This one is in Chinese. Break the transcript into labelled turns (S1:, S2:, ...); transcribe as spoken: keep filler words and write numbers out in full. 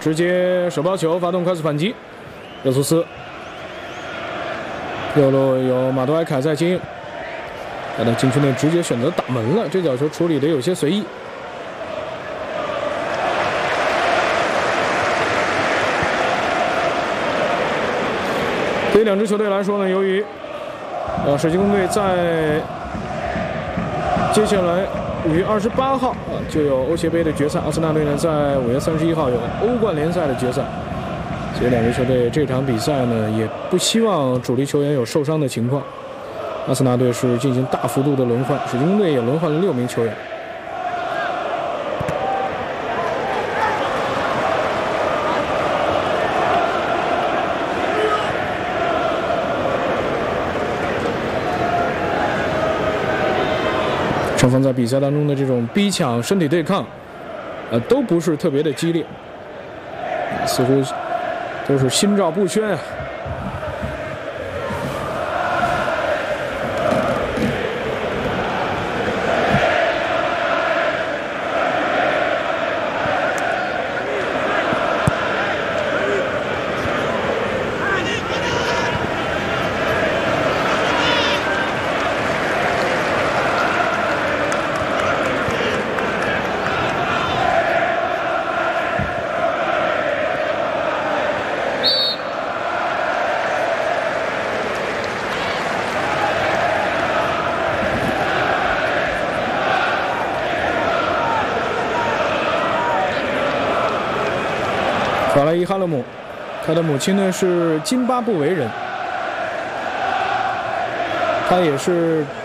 S1: 直接手抛球，发动快速反击。热苏斯右路有马多埃凯在接应，他的禁区内直接选择打门了，这脚球处理的有些随意。对于两支球队来说呢，由于呃水晶宫队在接下来五月二十八号啊就有欧协杯的决赛，阿森纳队呢在五月三十一号有欧冠联赛的决赛，所以两支球队这场比赛呢也不希望主力球员有受伤的情况。阿森纳队是进行大幅度的轮换，水晶宫队也轮换了六名球员。双方在比赛当中的这种逼抢、身体对抗，呃，都不是特别的激烈，似乎都是心照不宣啊。法莱伊哈勒姆，他的母亲呢是津巴布韦人，他也是